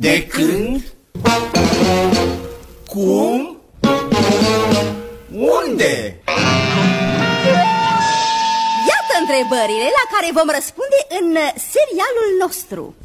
De când? Cum? Unde? Iată întrebările la care vom răspunde în serialul nostru.